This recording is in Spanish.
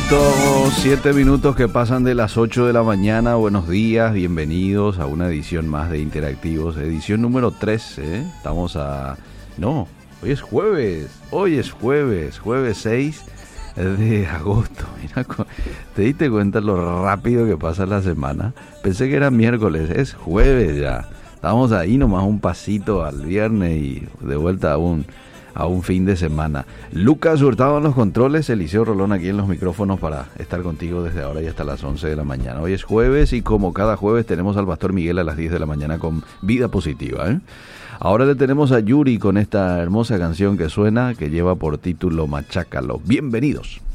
Siete minutos que pasan de las 8 de la mañana. Buenos días, bienvenidos a una edición más de Interactivos, edición número 13. Estamos a... No, hoy es jueves 6 de agosto. Mira, ¿te diste cuenta lo rápido que pasa la semana? Pensé que era miércoles, es jueves ya. Estamos ahí nomás un pasito al viernes y de vuelta a un fin de semana. Lucas Hurtado en los controles, Eliseo Rolón aquí en los micrófonos para estar contigo desde ahora y hasta las 11 de la mañana. Hoy es jueves y como cada jueves tenemos al Pastor Miguel a las 10 de la mañana con Vida Positiva. Ahora le tenemos a Yuri con esta hermosa canción que suena, que lleva por título Machácalo. Bienvenidos.